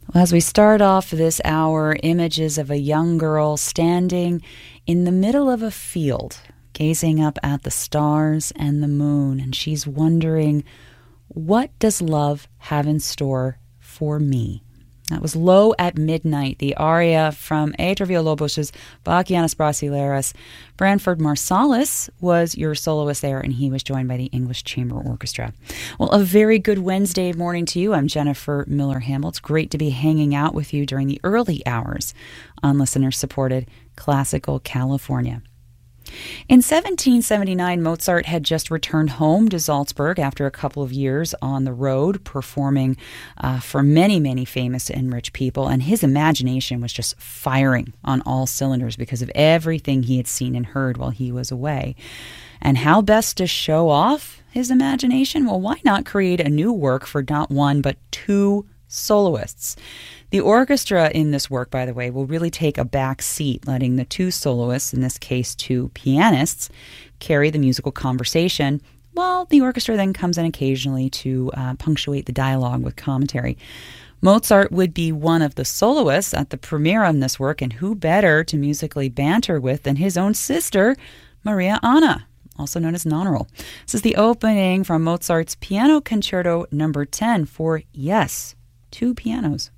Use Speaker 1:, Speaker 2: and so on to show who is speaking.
Speaker 1: Well, as we start off this hour, images of a young girl standing in the middle of a field, gazing up at the stars and the moon, and she's wondering, what does love have in store for me? That was Low at Midnight, the aria from Heitor Villa-Lobos's Bachianas Brasileiras. Branford Marsalis was your soloist there, and he was joined by the English Chamber Orchestra. Well, a very good Wednesday morning to you. I'm Jennifer Miller-Hamel. It's great to be hanging out with you during the early hours on listener-supported Classical California. In 1779, Mozart had just returned home to Salzburg after a couple of years on the road, performing for many, many famous and rich people, and his imagination was just firing on all cylinders because of everything he had seen and heard while he was away. And how best to show off his imagination? Well, why not create a new work for not one, but two soloists? The orchestra in this work, by the way, will really take a back seat, letting the two soloists, in this case two pianists, carry the musical conversation, while the orchestra then comes in occasionally to punctuate the dialogue with commentary. Mozart would be one of the soloists at the premiere on this work, and who better to musically banter with than his own sister, Maria Anna, also known as Nonneral. This is the opening from Mozart's Piano Concerto No. 10 for, yes, two pianos.